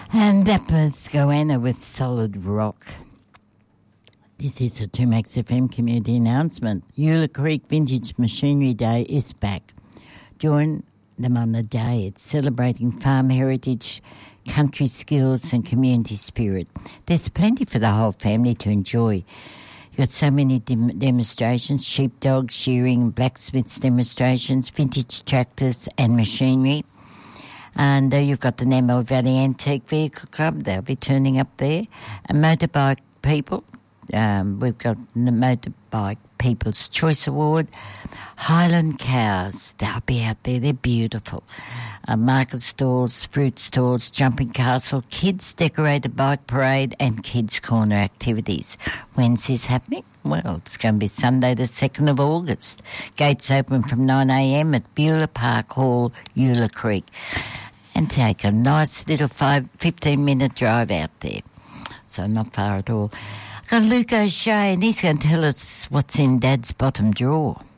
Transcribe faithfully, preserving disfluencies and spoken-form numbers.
And that was Goanna with Solid Rock. This is a two Max F M community announcement. Eula Creek Vintage Machinery Day is back. Join them on the day. It's celebrating farm heritage, country skills and community spirit. There's plenty for the whole family to enjoy. You've got so many dem- demonstrations, sheepdog shearing, blacksmiths demonstrations, vintage tractors and machinery. And uh, you've got the Nammo Valley Antique Vehicle Club. They'll be turning up there. And motorbike people. Um, we've got the Motorbike People's Choice Award. Highland Cows. They'll be out there. They're beautiful. Uh, market stalls, fruit stalls, jumping castle, kids decorated bike parade and kids corner activities. When's this happening? Well, it's going to be Sunday the second of August. Gates open from nine a m at Beulah Park Hall, Eula Creek. And take a nice little five, fifteen-minute drive out there. So not far at all. I've got Luke O'Shea, and he's going to tell us what's in Dad's bottom drawer.